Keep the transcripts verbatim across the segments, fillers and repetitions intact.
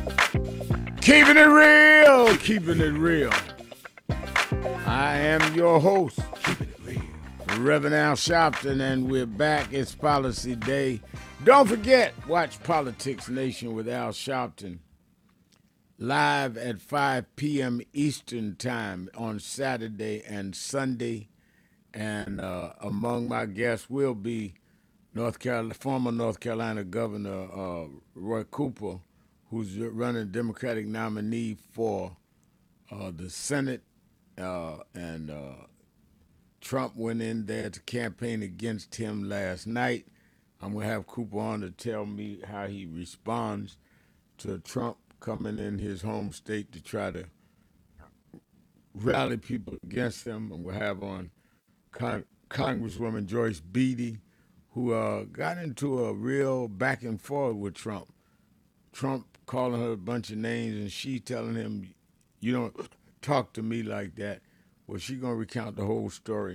Keeping it real, keeping it real. I am your host, Reverend Al Sharpton, and we're back. It's Policy Day. Don't forget, watch Politics Nation with Al Sharpton live at five p.m. Eastern Time on Saturday and Sunday. And uh, among my guests will be North Carolina, former North Carolina Governor uh, Roy Cooper, who's running Democratic nominee for uh, the Senate, uh, and uh, Trump went in there to campaign against him last night. I'm going to have Cooper on to tell me how he responds to Trump coming in his home state to try to rally people against him. And we'll have on Con- Congresswoman Joyce Beatty, who uh, got into a real back and forth with Trump. Trump calling her a bunch of names, and she telling him, "You don't talk to me like that." Well, she's going to recount the whole story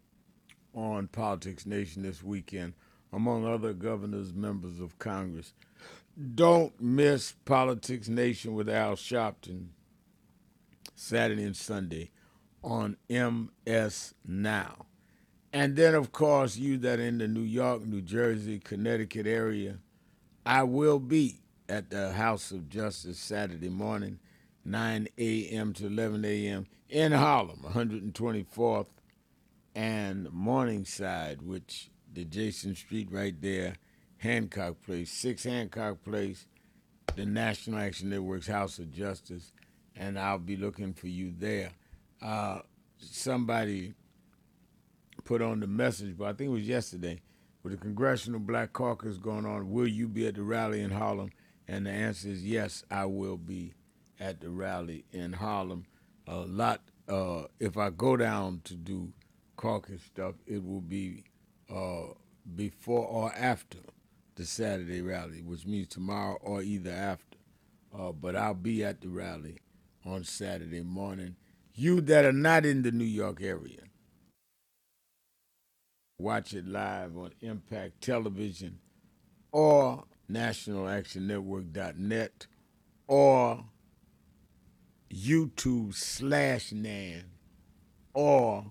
on Politics Nation this weekend, among other governors, members of Congress. Don't miss Politics Nation with Al Sharpton, Saturday and Sunday on M S Now. And then, of course, you that are in the New York, New Jersey, Connecticut area, I will be at the House of Justice Saturday morning, nine a.m. to eleven a.m. in Harlem, one hundred twenty-fourth and Morningside, which the Jason Street right there, Hancock Place, six Hancock Place, the National Action Network's House of Justice, and I'll be looking for you there. Uh, somebody put on the message, but I think it was yesterday, with the Congressional Black Caucus going on, will you be at the rally in Harlem? And the answer is yes, I will be at the rally in Harlem. A lot, uh, if I go down to do caucus stuff, it will be uh, before or after the Saturday rally, which means tomorrow or either after. Uh, but I'll be at the rally on Saturday morning. You that are not in the New York area, watch it live on Impact Television or national action network dot net or YouTube slash Nan or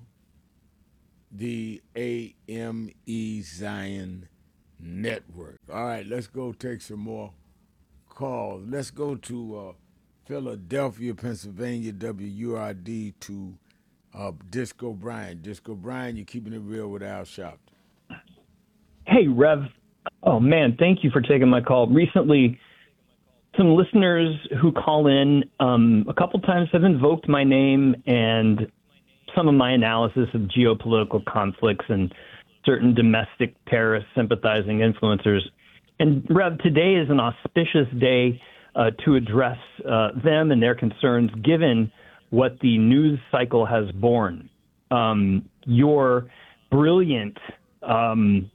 the A M E Zion Network. All right, let's go take some more calls. Let's go to uh, Philadelphia, Pennsylvania, W U R D, to uh, Disco Brian. Disco Brian, you're keeping it real with Al Sharpton. Hey, Rev. Oh, man, thank you for taking my call. Recently, some listeners who call in um, a couple times have invoked my name and some of my analysis of geopolitical conflicts and certain domestic terrorist sympathizing influencers. And, Rev, today is an auspicious day uh, to address uh, them and their concerns, given what the news cycle has borne. Um, your brilliant um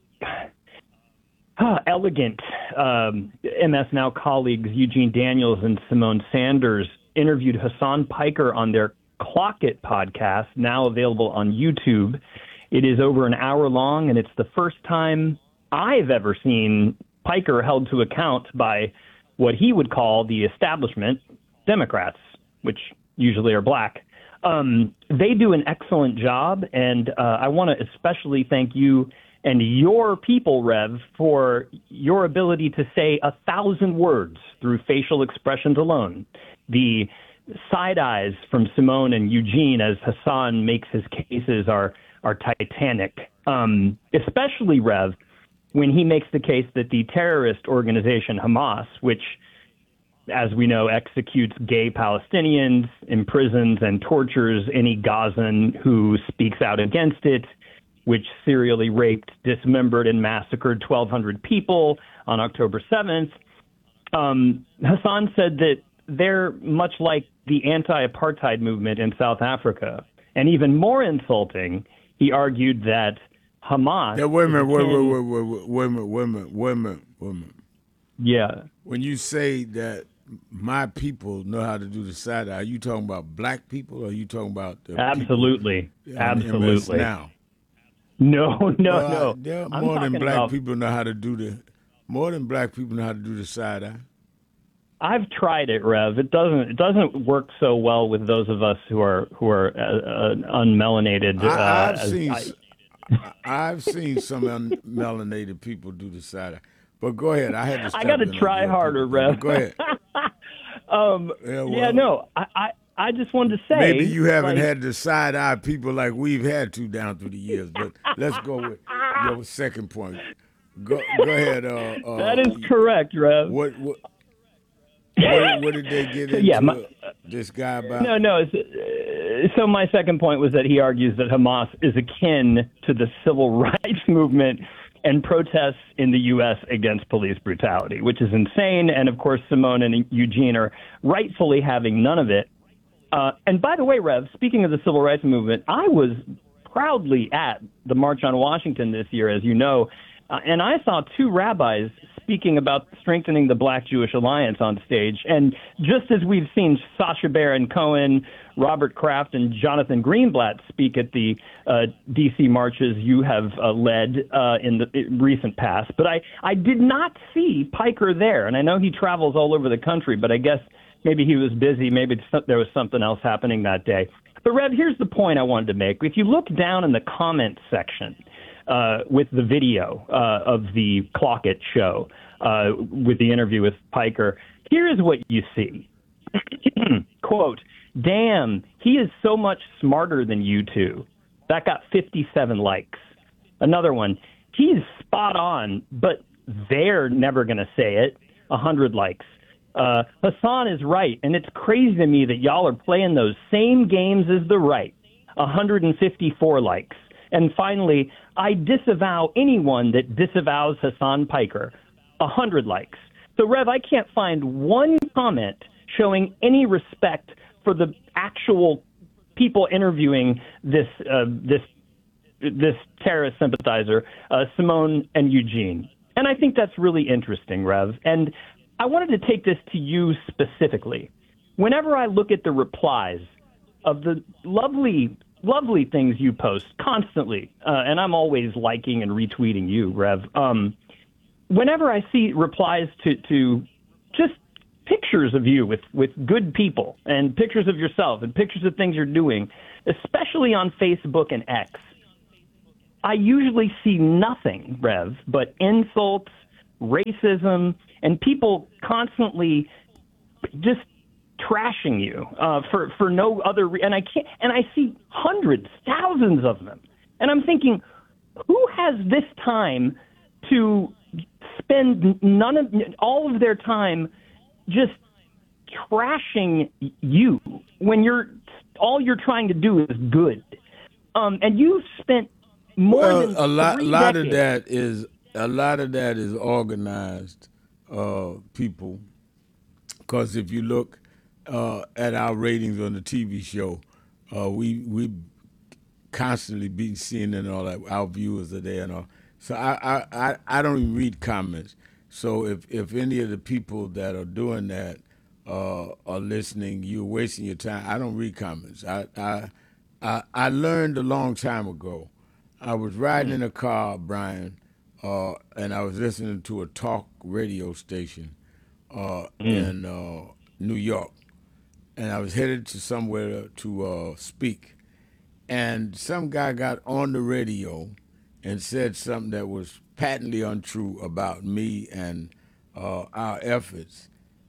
Ah, elegant um, M S Now colleagues Eugene Daniels and Simone Sanders interviewed Hassan Piker on their Clock It podcast, now available on YouTube. It is over an hour long, and it's the first time I've ever seen Piker held to account by what he would call the establishment, Democrats, which usually are black. Um, they do an excellent job, and uh, I want to especially thank you and your people, Rev, for your ability to say a thousand words through facial expressions alone. The side eyes from Simone and Eugene as Hassan makes his cases are are titanic, um, especially, Rev, when he makes the case that the terrorist organization Hamas, which, as we know, executes gay Palestinians, imprisons and tortures any Gazan who speaks out against it, which serially raped, dismembered, and massacred twelve hundred people on October seventh. Um, Hassan said that they're much like the anti-apartheid movement in South Africa. And even more insulting, he argued that Hamas... Yeah, wait a minute, wait, wait, wait, wait, wait a minute, wait a minute, wait a minute, wait a minute. Yeah. When you say that my people know how to do the side eye, are you talking about black people or are you talking about the Absolutely. people on Absolutely. M S Now? No, no, well, no. I, there are I'm more than black about, people know how to do the more than black people know how to do the side eye. I've tried it, Rev. It doesn't it doesn't work so well with those of us who are who are uh, uh, unmelanated. Uh, I, I've as seen I, I've seen some unmelanated people do the side eye. But go ahead. I had to. Stop I got to in on try your harder, people, Rev. but Go ahead. um, Yeah, well, yeah, no, I, I I just wanted to say maybe you haven't like, had the side eye people like we've had to down through the years. But let's go with your second point. Go go ahead. Uh, uh, that is correct, Rev. What what what, what did they get So, into yeah, my- this guy about? No, no. It's, uh, so my second point was that he argues that Hamas is akin to the civil rights movement and protests in the U S against police brutality, which is insane. And of course, Simone and Eugene are rightfully having none of it. Uh, and by the way, Rev, speaking of the civil rights movement, I was proudly at the March on Washington this year, as you know, uh, and I saw two rabbis speaking about strengthening the Black-Jewish alliance on stage. And just as we've seen Sacha Baron Cohen, Robert Kraft, and Jonathan Greenblatt speak at the uh, D C marches you have uh, led uh, in the in recent past, but I, I did not see Piker there. And I know he travels all over the country, but I guess maybe he was busy. Maybe there was something else happening that day. But, Rev, here's the point I wanted to make. If you look down in the comment section uh, with the video uh, of the Clockett show, uh, with the interview with Piker, here's what you see. Quote, "Damn, he is so much smarter than you two." That got fifty-seven likes. Another one, "He's spot on, but they're never going to say it." one hundred likes. Uh, Hassan is right, and it's crazy to me that y'all are playing those same games as the right. one hundred fifty-four likes. And finally, "I disavow anyone that disavows Hassan Piker." one hundred likes. So, Rev, I can't find one comment showing any respect for the actual people interviewing this uh, this this terrorist sympathizer, uh, Simone and Eugene. And I think that's really interesting, Rev. And I wanted to take this to you specifically. Whenever I look at the replies of the lovely, lovely things you post constantly, uh, and I'm always liking and retweeting you, Rev, um, whenever I see replies to, to just pictures of you with, with good people and pictures of yourself and pictures of things you're doing, especially on Facebook and X, I usually see nothing, Rev, but insults, racism, and people constantly just trashing you uh, for for no other re- and I can't and I see hundreds, thousands of them, and I'm thinking, who has this time to spend none of all of their time just trashing you when you're all you're trying to do is good, um, and you've spent more well, than a lot, three lot decades. of that is a lot of that is organized uh, people, because if you look uh, at our ratings on the T V show, uh, we we constantly beat C N N and all that. Our viewers are there and all. So I, I, I, I don't even read comments. So if, if any of the people that are doing that uh, are listening, you're wasting your time. I don't read comments. I I I, I learned a long time ago. I was riding in a car, Brian, uh, and I was listening to a talk radio station uh, mm. in uh, New York, and I was headed to somewhere to uh, speak, and some guy got on the radio and said something that was patently untrue about me and uh, our efforts,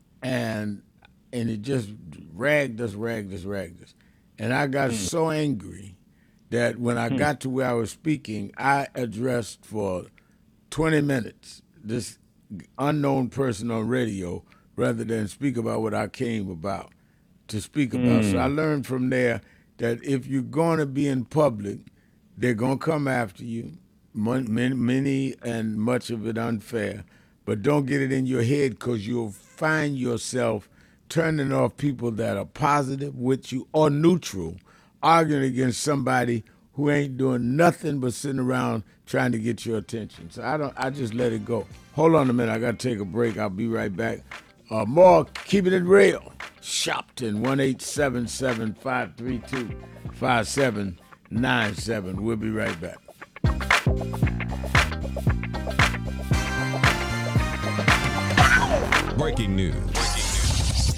and and it just ragged us, ragged us, ragged us, and I got mm. so angry that when I got to where I was speaking, I addressed for twenty minutes this unknown person on radio rather than speak about what I came about to speak about. Mm. So I learned from there that if you're going to be in public, they're going to come after you, many, many and much of it unfair, but don't get it in your head, because you'll find yourself turning off people that are positive with you or neutral, arguing against somebody who ain't doing nothing but sitting around trying to get your attention. So I don't. I just let it go. Hold on a minute. I got to take a break. I'll be right back. Uh, more Keeping It Real. Shopton, one eight seven seven, five three two, five seven nine seven. We'll be right back. Breaking news.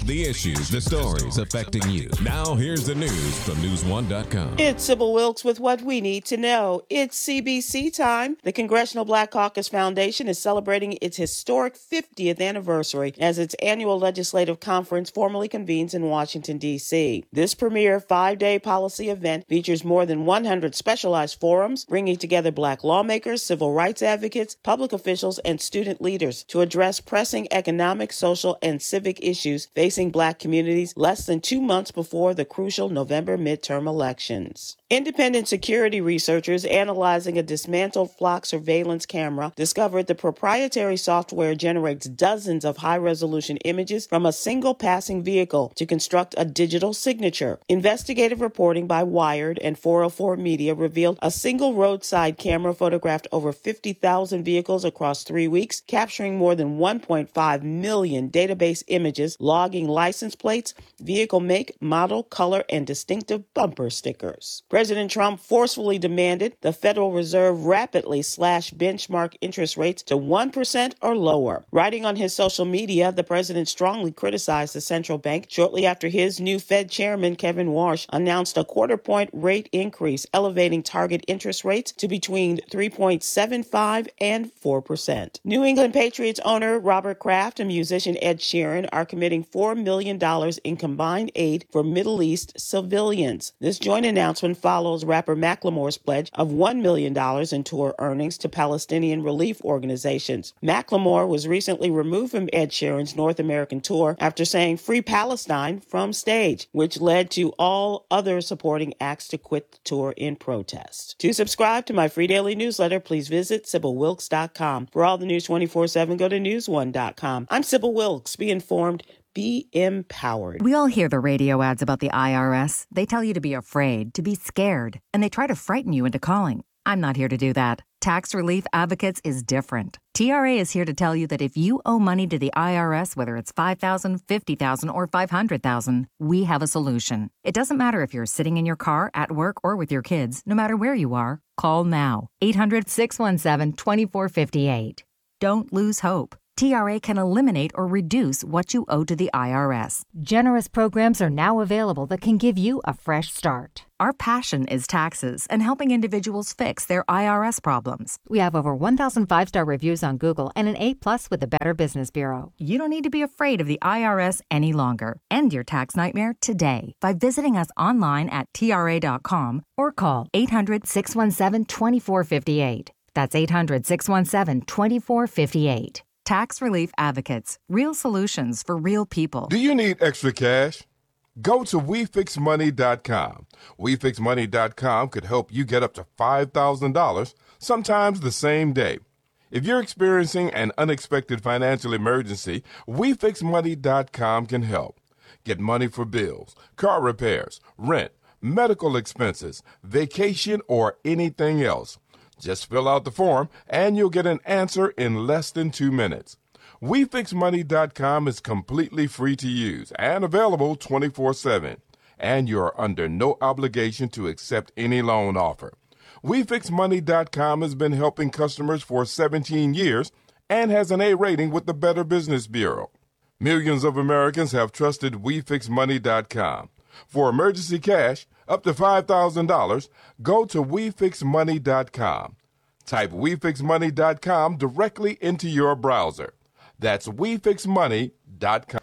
the issues, the stories affecting you. Now, here's the news from news one dot com. It's Sybil Wilkes with what we need to know. It's C B C time. The Congressional Black Caucus Foundation is celebrating its historic fiftieth anniversary as its annual legislative conference formally convenes in Washington, D C. This premier five-day policy event features more than one hundred specialized forums, bringing together Black lawmakers, civil rights advocates, public officials, and student leaders to address pressing economic, social, and civic issues facing Black communities less than two months before the crucial November midterm elections. Independent security researchers analyzing a dismantled flock surveillance camera discovered the proprietary software generates dozens of high-resolution images from a single passing vehicle to construct a digital signature. Investigative reporting by Wired and four oh four Media revealed a single roadside camera photographed over fifty thousand vehicles across three weeks, capturing more than one point five million database images, logging license plates, vehicle make, model, color, and distinctive bumper stickers. President Trump forcefully demanded the Federal Reserve rapidly slash benchmark interest rates to one percent or lower. Writing on his social media, the president strongly criticized the central bank shortly after his new Fed chairman, Kevin Warsh, announced a quarter-point rate increase, elevating target interest rates to between three point seven five and four percent. New England Patriots owner Robert Kraft and musician Ed Sheeran are committing four million dollars in combined aid for Middle East civilians. This joint announcement follows rapper Macklemore's pledge of one million dollars in tour earnings to Palestinian relief organizations. Macklemore was recently removed from Ed Sheeran's North American tour after saying "Free Palestine" from stage, which led to all other supporting acts to quit the tour in protest. To subscribe to my free daily newsletter, please visit Sybil Wilkes dot com. For all the news twenty-four seven, go to news one dot com. I'm Sybil Wilkes. Be informed. Be empowered. We all hear the radio ads about the I R S. They tell you to be afraid, to be scared, and they try to frighten you into calling. I'm not here to do that. Tax Relief Advocates is different. T R A is here to tell you that if you owe money to the I R S, whether it's five thousand dollars, fifty thousand dollars, or five hundred thousand dollars, we have a solution. It doesn't matter if you're sitting in your car, at work, or with your kids. No matter where you are, call now. eight hundred, six one seven, two four five eight. Don't lose hope. T R A can eliminate or reduce what you owe to the I R S. Generous programs are now available that can give you a fresh start. Our passion is taxes and helping individuals fix their I R S problems. We have over one thousand five-star reviews on Google and an A plus with the Better Business Bureau. You don't need to be afraid of the I R S any longer. End your tax nightmare today by visiting us online at T R A dot com or call eight hundred, six one seven, two four five eight. That's eight hundred, six one seven, two four five eight. Tax Relief Advocates. Real solutions for real people. Do you need extra cash? Go to we fix money dot com. we fix money dot com could help you get up to five thousand dollars, sometimes the same day. If you're experiencing an unexpected financial emergency, we fix money dot com can help. Get money for bills, car repairs, rent, medical expenses, vacation, or anything else. Just fill out the form, and you'll get an answer in less than two minutes. we fix money dot com is completely free to use and available twenty-four seven, and you're under no obligation to accept any loan offer. we fix money dot com has been helping customers for seventeen years and has an A rating with the Better Business Bureau. Millions of Americans have trusted we fix money dot com. For emergency cash, up to five thousand dollars, go to we fix money dot com. Type we fix money dot com directly into your browser. That's we fix money dot com.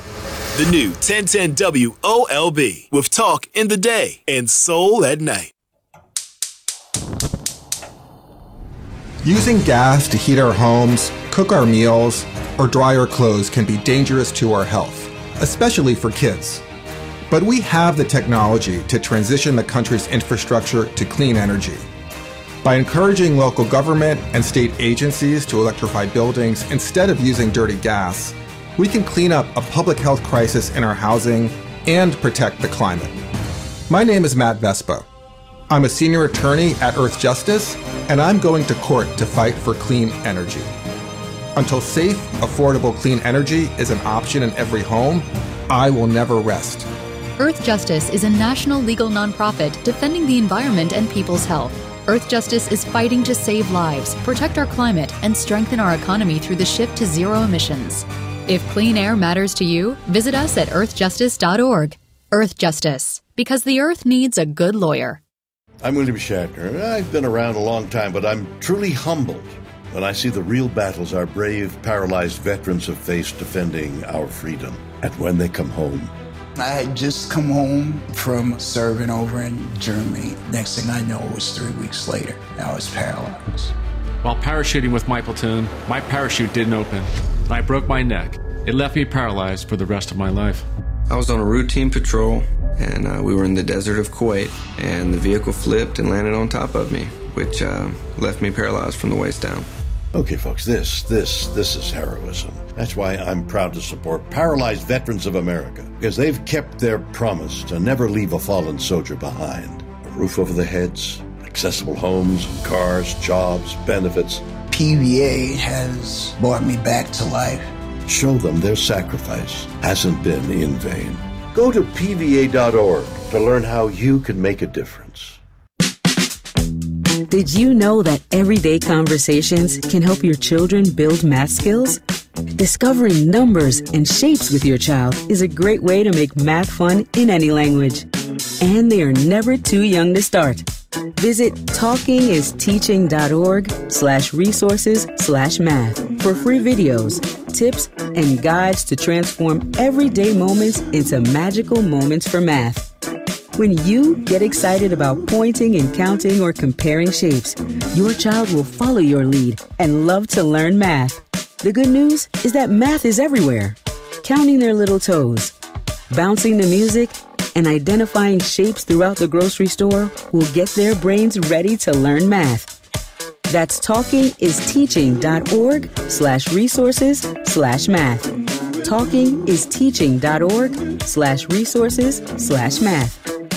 The new ten ten W O L B with talk in the day and soul at night. Using gas to heat our homes, cook our meals, or dry our clothes can be dangerous to our health, especially for kids. But we have the technology to transition the country's infrastructure to clean energy. By encouraging local government and state agencies to electrify buildings instead of using dirty gas, we can clean up a public health crisis in our housing and protect the climate. My name is Matt Vespa. I'm a senior attorney at Earth Justice, and I'm going to court to fight for clean energy. Until safe, affordable clean energy is an option in every home, I will never rest. Earth Justice is a national legal nonprofit defending the environment and people's health. Earth Justice is fighting to save lives, protect our climate, and strengthen our economy through the shift to zero emissions. If clean air matters to you, visit us at earth justice dot org. Earth Justice, because the earth needs a good lawyer. I'm William Shatner. I've been around a long time, but I'm truly humbled when I see the real battles our brave, paralyzed veterans have faced defending our freedom. And when they come home. I had just come home from serving over in Germany. Next thing I know, it was three weeks later. I was paralyzed. While parachuting with my platoon, my parachute didn't open. I broke my neck. It left me paralyzed for the rest of my life. I was on a routine patrol, and uh, we were in the desert of Kuwait, and the vehicle flipped and landed on top of me, which uh, left me paralyzed from the waist down. Okay, folks, this, this, this is heroism. That's why I'm proud to support Paralyzed Veterans of America, because they've kept their promise to never leave a fallen soldier behind. A roof over their heads, accessible homes, cars, jobs, benefits. P V A has brought me back to life. Show them their sacrifice hasn't been in vain. Go to P V A dot org to learn how you can make a difference. Did you know that everyday conversations can help your children build math skills? Discovering numbers and shapes with your child is a great way to make math fun in any language. And they are never too young to start. Visit talking is teaching dot org slash resources slash math for free videos, tips, and guides to transform everyday moments into magical moments for math. When you get excited about pointing and counting or comparing shapes, your child will follow your lead and love to learn math. The good news is that math is everywhere. Counting their little toes, bouncing the music, and identifying shapes throughout the grocery store will get their brains ready to learn math. That's talking is teaching dot org slash resources slash math. talking is teaching dot org slash resources slash math.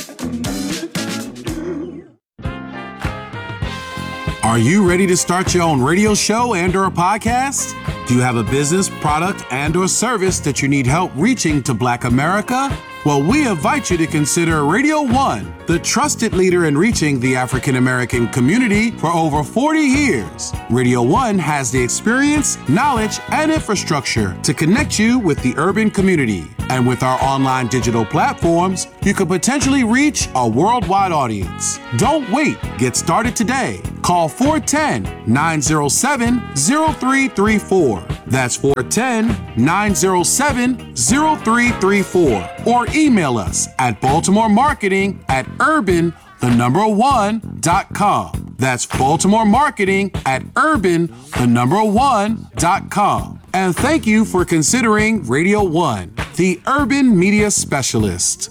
Are you ready to start your own radio show and or a podcast? Do you have a business, product, and or service that you need help reaching to Black America? Well, we invite you to consider Radio One, the trusted leader in reaching the African American community for over forty years. Radio One has the experience, knowledge, and infrastructure to connect you with the urban community. And with our online digital platforms, you could potentially reach a worldwide audience. Don't wait. Get started today. Call four one zero, nine zero seven, zero three three four. That's four one zero, nine zero seven, zero three three four. Or email us at Baltimore Marketing at urban, the number one, dot com. That's Baltimore Marketing at urban, the number one, dot com. And thank you for considering Radio One, the urban media specialist.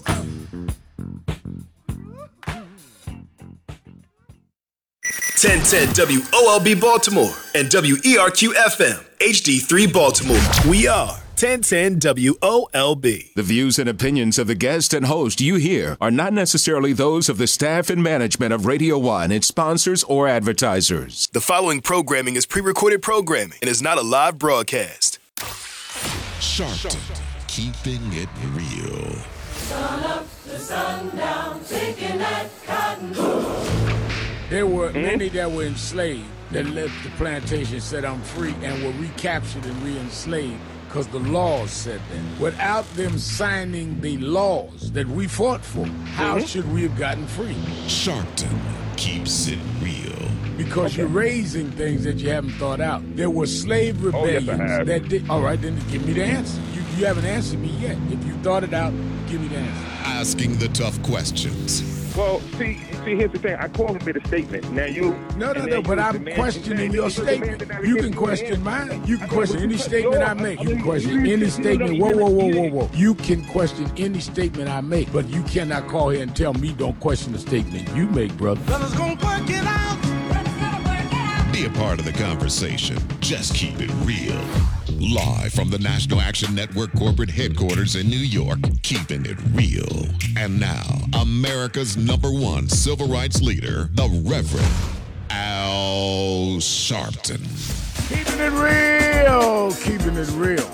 ten ten W O L B Baltimore and W E R Q F M H D three Baltimore. We are ten ten W O L B. The views and opinions of the guest and host you hear are not necessarily those of the staff and management of Radio One, its sponsors, or advertisers. The following programming is pre-recorded programming and is not a live broadcast. Sharpton, keeping it real. Sun up to sundown, taking that cotton. There were mm-hmm. many that were enslaved that left the plantation, said I'm free, and were recaptured and re-enslaved because the laws said that. Without them signing the laws that we fought for, how mm-hmm. should we have gotten free? Sharpton keeps it real. Because okay. you're raising things that you haven't thought out. There were slave rebellions oh, yes, that did. All right, then give me the answer. You, you haven't answered me yet. If you thought it out, give me the answer. Asking the tough questions. Well, see, see, here's the thing. I call him a statement. Now you. No, no, no. But I'm questioning your statement. You can question mine. You can question any statement I make. You can question any statement. Whoa, whoa, whoa, whoa, whoa. You can question any statement I make, but you cannot call here and tell me don't question the statement you make, brother. Brothers gonna work it out. Be a part of the conversation. Just keep it real. Live from the National Action Network corporate headquarters in New York, keeping it real. And now, America's number one civil rights leader, the Reverend Al Sharpton. Keeping it real, keeping it real.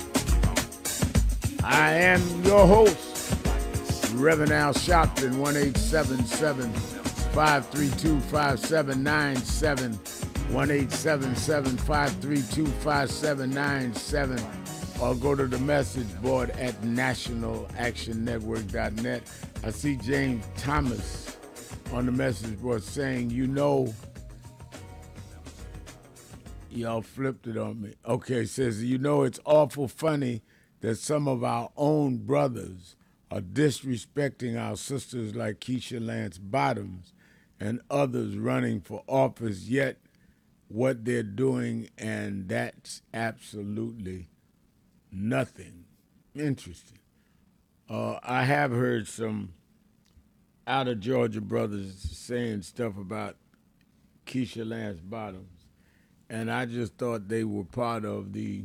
I am your host, Reverend Al Sharpton, one eight seven seven, five three two, five seven nine seven. one eight seven seven, five three two, five seven nine seven. or go to the message board at national action network dot net. I see James Thomas on the message board saying, you know, y'all flipped it on me. Okay, says, you know, it's awful funny that some of our own brothers are disrespecting our sisters like Keisha Lance Bottoms and others running for office, yet what they're doing, and that's absolutely nothing. Interesting. Uh, I have heard some out of Georgia brothers saying stuff about Keisha Lance Bottoms, and I just thought they were part of the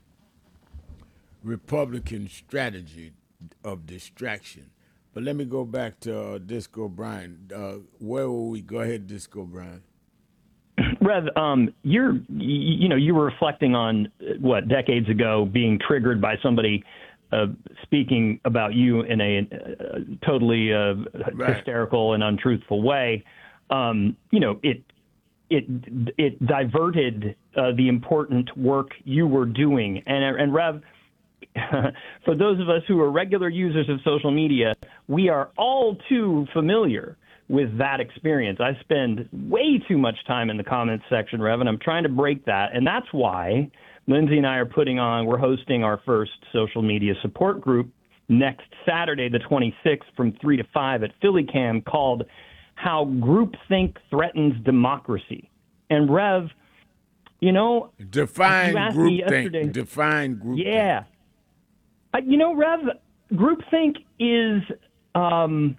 Republican strategy of distraction. But let me go back to uh, Disco Brian. Uh, where were we? Go ahead, Disco Brian. Rev, um, you're, you know, you were reflecting on what decades ago being triggered by somebody uh, speaking about you in a uh, totally uh, right. hysterical and untruthful way. Um, you know, it it it diverted uh, the important work you were doing, and and Rev. For those of us who are regular users of social media, we are all too familiar with that experience. I spend way too much time in the comments section, Rev, and I'm trying to break that. And that's why Lindsay and I are putting on, we're hosting our first social media support group next Saturday, the twenty-sixth, from three to five at PhillyCam, called How Groupthink Threatens Democracy. And Rev, you know, define groupthink. Define groupthink. Yeah. Uh, you know, Rev, groupthink is um,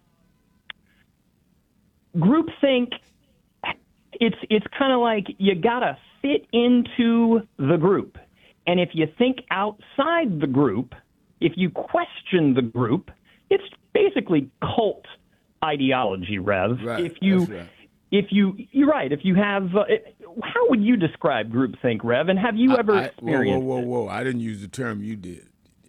groupthink. It's it's kind of like you gotta fit into the group, and if you think outside the group, if you question the group, it's basically cult ideology, Rev. Right. If you That's right. if you you're right. If you have, uh, how would you describe groupthink, Rev? And have you ever I, I, experienced? Whoa, whoa, whoa, whoa! I didn't use the term you did.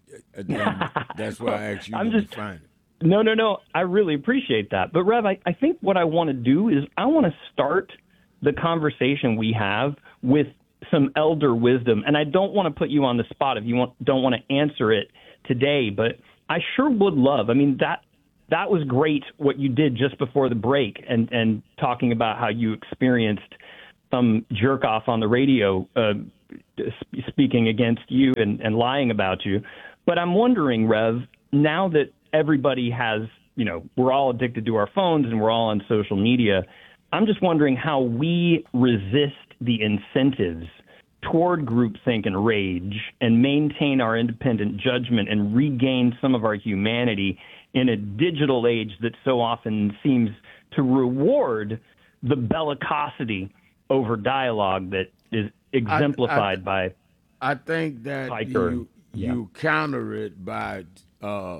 That's why I asked you I'm to just, define it. No, no, no. I really appreciate that. But, Rev, I, I think what I want to do is I want to start the conversation we have with some elder wisdom. And I don't want to put you on the spot if you want, don't want to answer it today, but I sure would love. I mean, that that was great what you did just before the break and, and talking about how you experienced some jerk off on the radio uh, speaking against you and, and lying about you. But I'm wondering, Rev, now that everybody has, you know, we're all addicted to our phones and we're all on social media, I'm just wondering how we resist the incentives toward groupthink and rage and maintain our independent judgment and regain some of our humanity in a digital age that so often seems to reward the bellicosity over dialogue that is exemplified I, I, by I think that Piker. you Yeah. you counter it by uh,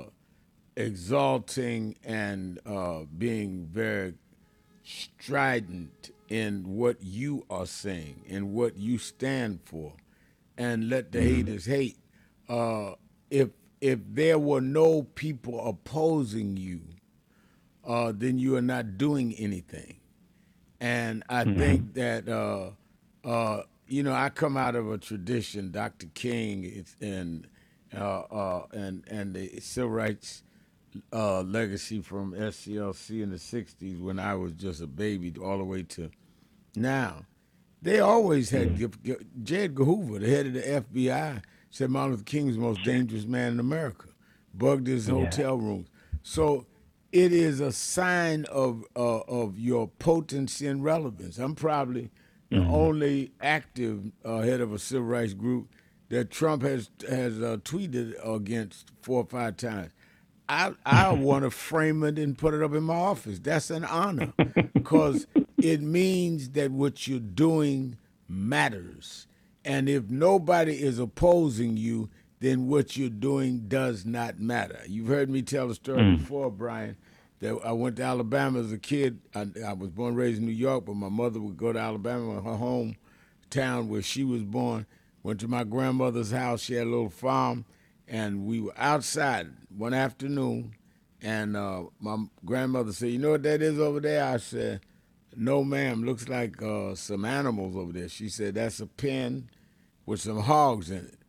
exalting and uh, being very strident in what you are saying and what you stand for, and let the Mm-hmm. haters hate. Uh, if if there were no people opposing you, uh, then you are not doing anything. And I Mm-hmm. think that uh, uh, you know, I come out of a tradition, Doctor King, it's, and uh, uh, and and the civil rights uh, legacy from S C L C in the sixties when I was just a baby, all the way to now. They always had J. Edgar Hoover, the head of the F B I, said Martin Luther King was the most dangerous man in America. Bugged his hotel rooms. So it is a sign of uh, of your potency and relevance. I'm probably the Mm-hmm. only active uh, head of a civil rights group that Trump has has uh, tweeted against four or five times. I I want to frame it and put it up in my office. That's an honor because it means that what you're doing matters. And if nobody is opposing you, then what you're doing does not matter. You've heard me tell the story Mm. before, Brian, that I went to Alabama as a kid. I, I was born and raised in New York, but my mother would go to Alabama, her hometown where she was born. Went to my grandmother's house. She had a little farm, and we were outside one afternoon, and uh, my grandmother said, "You know what that is over there?" I said, "No, ma'am. Looks like uh, some animals over there." She said, "That's a pen with some hogs in it."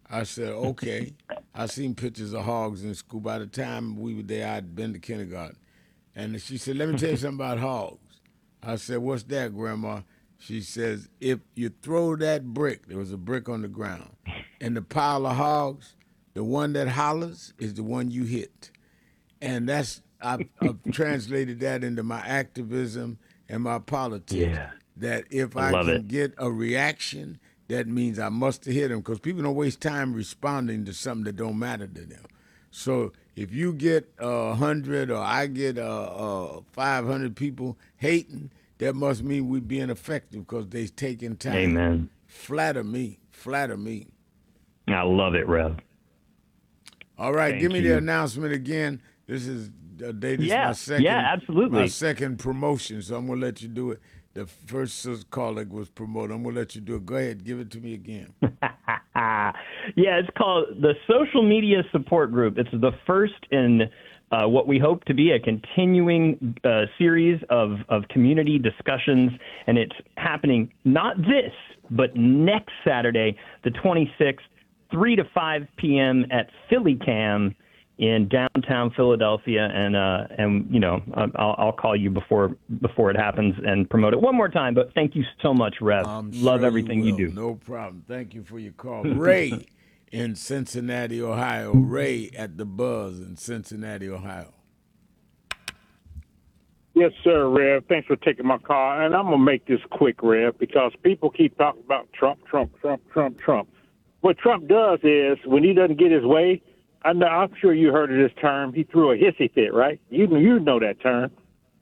I said, okay. I seen pictures of hogs in school. By the time we were there, I'd been to kindergarten. And she said, let me tell you something about hogs. I said, what's that, Grandma? She says, if you throw that brick, there was a brick on the ground, in the pile of hogs, the one that hollers is the one you hit. And that's, I've, I've translated that into my activism and my politics. Yeah. That if I I, love can it. get a reaction, that means I must have hit them, because people don't waste time responding to something that don't matter to them. So if you get a hundred or I get a, a five hundred people hating, that must mean we're being effective because they're taking time. Amen. Flatter me. Flatter me. I love it, Rev. All right, Thank give me you. the announcement again. This is uh, Dave, this is Yeah, my second, yeah, absolutely. my second promotion, so I'm gonna let you do it. The first colleague was promoted. I'm gonna let you do it. Go ahead, give it to me again. Yeah, it's called the Social Media Support Group. It's the first in uh, what we hope to be a continuing uh, series of, of community discussions, and it's happening not this, but next Saturday, the twenty-sixth, three to five p.m. at Philly Cam in downtown Philadelphia, and uh, and you know I'll, I'll call you before before it happens and promote it one more time. But thank you so much, Rev. I'm Love sure everything you, you will. do. No problem. Thank you for your call, Ray in Cincinnati, Ohio. Ray at the Buzz in Cincinnati, Ohio. Yes, sir, Rev. Thanks for taking my call. And I'm going to make this quick, Rev, because people keep talking about Trump, Trump, Trump, Trump, Trump. What Trump does is when he doesn't get his way, I know, I'm sure you heard of this term, he threw a hissy fit, right? You, you know that term.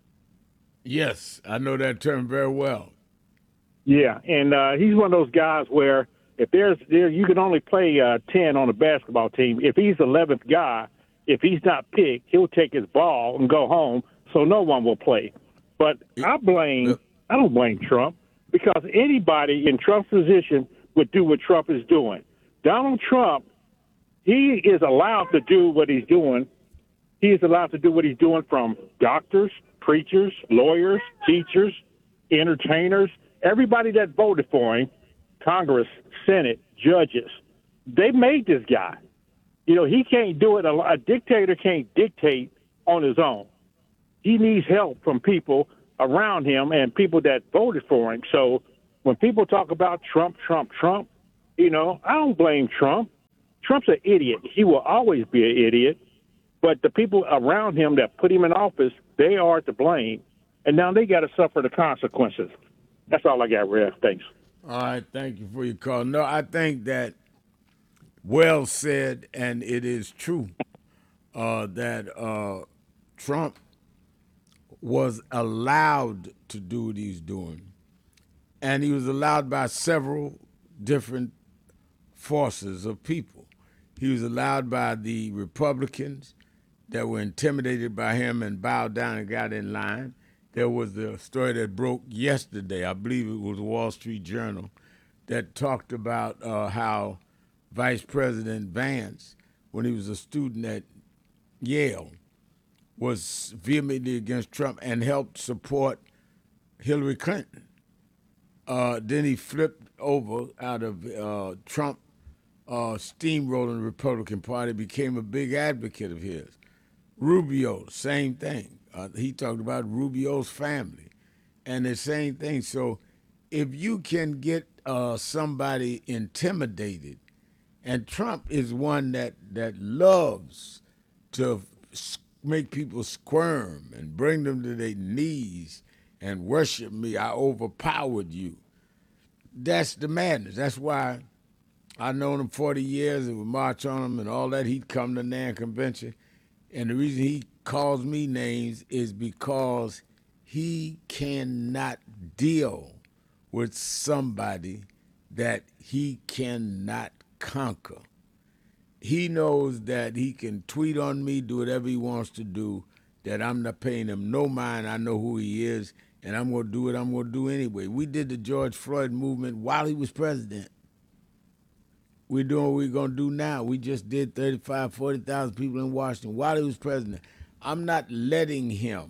Yes, I know that term very well. Yeah, and uh, he's one of those guys where if there's there, you can only play uh, ten on a basketball team. If he's the eleventh guy, if he's not picked, he'll take his ball and go home, so no one will play. But I blame, I don't blame Trump, because anybody in Trump's position would do what Trump is doing. Donald Trump, he is allowed to do what he's doing. He is allowed to do what he's doing from doctors, preachers, lawyers, teachers, entertainers, everybody that voted for him, Congress, Senate, judges. They made this guy. You know, he can't do it. A, a dictator can't dictate on his own. He needs help from people around him and people that voted for him. So when people talk about Trump, Trump, Trump, you know, I don't blame Trump. Trump's an idiot. He will always be an idiot. But the people around him that put him in office, they are to blame. And now they got to suffer the consequences. That's all I got, Rev. Thanks. All right, thank you for your call. No, I think that well said, and it is true uh, that uh, Trump was allowed to do what he's doing. And he was allowed by several different forces of people. He was allowed by the Republicans that were intimidated by him and bowed down and got in line. There was the story that broke yesterday, I believe it was the Wall Street Journal, that talked about uh, how Vice President Vance, when he was a student at Yale, was vehemently against Trump and helped support Hillary Clinton. Uh, then he flipped over out of uh, Trump uh, steamrolling the Republican Party, became a big advocate of his. Rubio, same thing. Uh, he talked about Rubio's family and the same thing. So if you can get uh, somebody intimidated, and Trump is one that, that loves to make people squirm and bring them to their knees and worship me, I overpowered you. That's the madness. That's why I've known him forty years and would march on him and all that. He'd come to the N A N convention. And the reason he calls me names is because he cannot deal with somebody that he cannot conquer. He knows that he can tweet on me, do whatever he wants to do, that I'm not paying him no mind. I know who he is, and I'm going to do what I'm going to do anyway. We did the George Floyd movement while he was president. We're doing what we're going to do now. We just did thirty-five, forty thousand people in Washington while he was president. I'm not letting him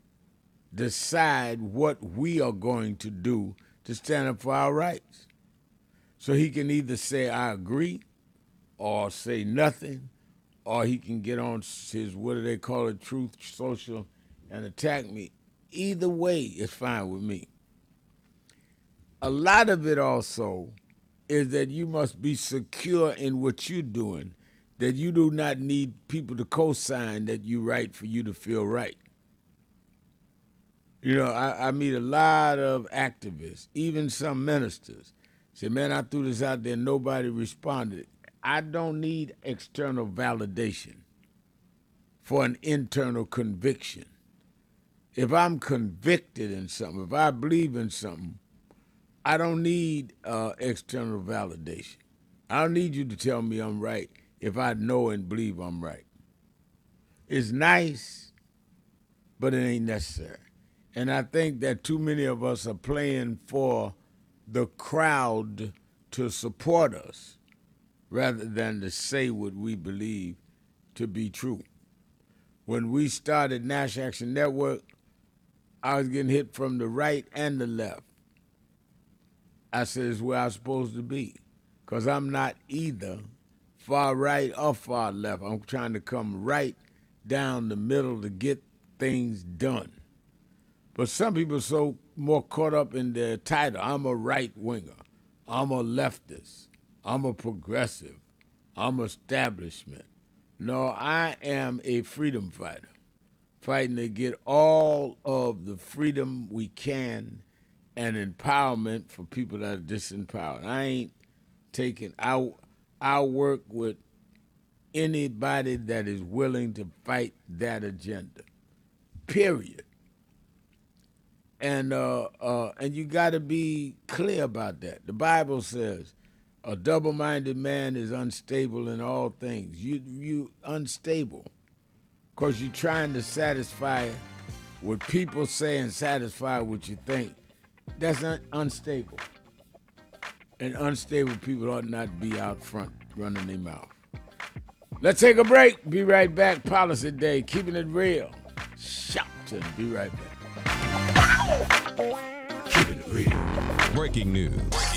decide what we are going to do to stand up for our rights. So he can either say, I agree, or say nothing, or he can get on his, what do they call it, Truth Social, and attack me. Either way is fine with me. A lot of it also is that you must be secure in what you're doing, that you do not need people to co-sign that you right for you to feel right. You know, I, I meet a lot of activists, even some ministers, say, man, I threw this out there, nobody responded. I don't need external validation for an internal conviction. If I'm convicted in something, if I believe in something, I don't need uh, external validation. I don't need you to tell me I'm right if I know and believe I'm right. It's nice, but it ain't necessary. And I think that too many of us are playing for the crowd to support us rather than to say what we believe to be true. When we started National Action Network, I was getting hit from the right and the left. I said, it's where I'm supposed to be, because I'm not either far right or far left. I'm trying to come right down the middle to get things done. But some people are so more caught up in their title. I'm a right-winger. I'm a leftist. I'm a progressive. I'm establishment. No, I am a freedom fighter, fighting to get all of the freedom we can and empowerment for people that are disempowered. I ain't taking, I, I work with anybody that is willing to fight that agenda, period. And uh, uh, and you got to be clear about that. The Bible says, a double-minded man is unstable in all things. You you unstable, because you're trying to satisfy what people say and satisfy what you think. That's not unstable. And unstable people ought not be out front running their mouth. Let's take a break. Be right back. Policy Day, keeping it real. Shouting. Be right back. Keeping it real. Breaking news.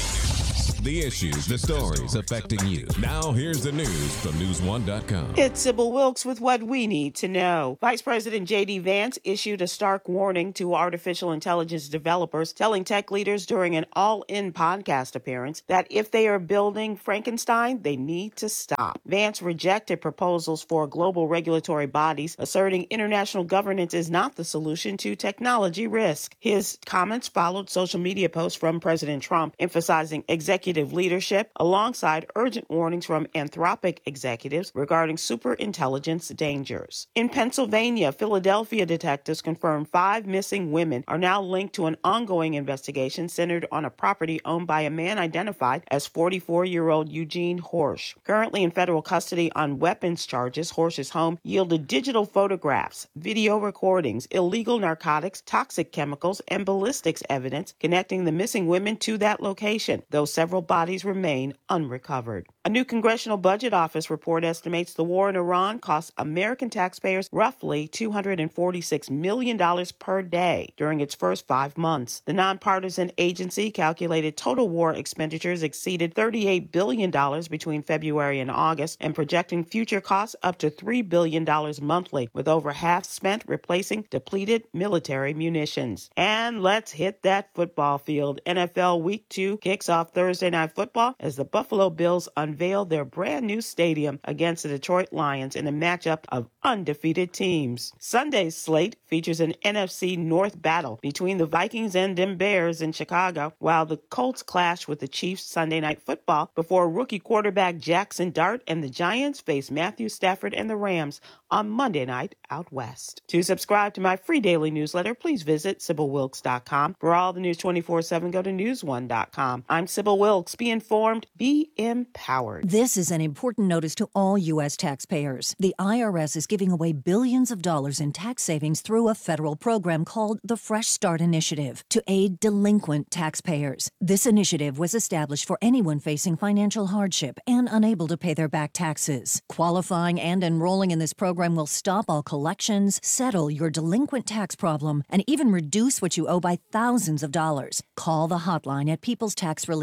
The issues, the stories affecting you. Now here's the news from news one dot com. It's Sybil Wilkes with what we need to know. Vice President J D Vance issued a stark warning to artificial intelligence developers, telling tech leaders during an All-In podcast appearance that if they are building Frankenstein, they need to stop. Vance rejected proposals for global regulatory bodies, asserting international governance is not the solution to technology risk. His comments followed social media posts from President Trump emphasizing executive leadership alongside urgent warnings from Anthropic executives regarding superintelligence dangers. In Pennsylvania, Philadelphia detectives confirmed five missing women are now linked to an ongoing investigation centered on a property owned by a man identified as forty-four-year-old Eugene Horsch. Currently in federal custody on weapons charges, Horsch's home yielded digital photographs, video recordings, illegal narcotics, toxic chemicals, and ballistics evidence connecting the missing women to that location, though several bodies remain unrecovered. A new Congressional Budget Office report estimates the war in Iran cost American taxpayers roughly two hundred forty-six million dollars per day during its first five months. The nonpartisan agency calculated total war expenditures exceeded thirty-eight billion dollars between February and August, and projecting future costs up to three billion dollars monthly, with over half spent replacing depleted military munitions. And let's hit that football field. N F L Week two kicks off Thursday Night Football as the Buffalo Bills unveil their brand new stadium against the Detroit Lions in a matchup of undefeated teams. Sunday's slate features an N F C North battle between the Vikings and them Bears in Chicago, while the Colts clash with the Chiefs Sunday Night Football before rookie quarterback Jackson Dart and the Giants face Matthew Stafford and the Rams on Monday night out west. To subscribe to my free daily newsletter, please visit Sybil Wilkes dot com. For all the news twenty-four seven, go to news one dot com. I'm Sybil Wilkes. Be informed, be empowered. This is an important notice to all U S taxpayers. The I R S is giving away billions of dollars in tax savings through a federal program called the Fresh Start Initiative to aid delinquent taxpayers. This initiative was established for anyone facing financial hardship and unable to pay their back taxes. Qualifying and enrolling in this program will stop all collections, settle your delinquent tax problem, and even reduce what you owe by thousands of dollars. Call the hotline at People's Tax Relief to see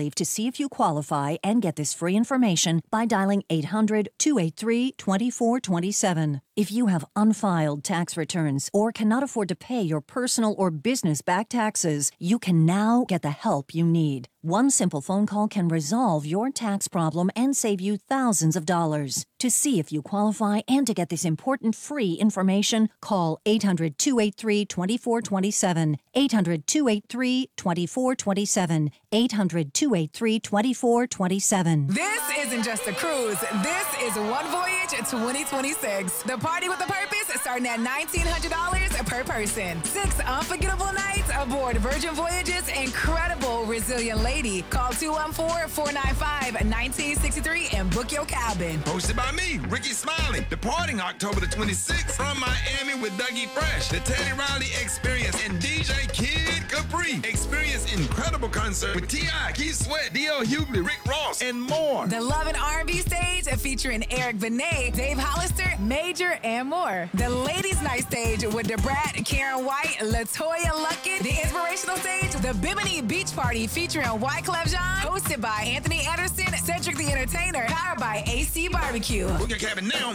see if you qualify and get this free information by dialing eight hundred, two eight three, two four two seven. If you have unfiled tax returns or cannot afford to pay your personal or business back taxes, you can now get the help you need. One simple phone call can resolve your tax problem and save you thousands of dollars. To see if you qualify and to get this important free information, call eight hundred, two eight three, two four two seven, eight hundred, two eight three, two four two seven, eight hundred, two eight three, two four two seven. This isn't just a cruise. This is One Voyage twenty twenty-six. The party with a purpose starting at nineteen hundred dollars per person. Six unforgettable nights aboard Virgin Voyage's incredible Resilient Lady. Call two one four, four nine five, one nine six three and book your cabin. Hosted by me, Ricky Smiley. Departing October the twenty-sixth from Miami with Dougie Fresh, the Teddy Riley Experience, and D J Kid Capri. Experience incredible concert with T I, Keith Sweat, D L Hughley, Rick Ross, and more. The Love and R and B stage featuring Eric Benet, Dave Hollister, Major, and more. The Ladies Night stage with DeBrat, Karen White, LaToya Luckett. The inspirational stage, the Bimini Beach Party featuring Wyclef Jean, hosted by Anthony Anderson, Cedric the Entertainer, powered by A C Barbecue. Book your cabin now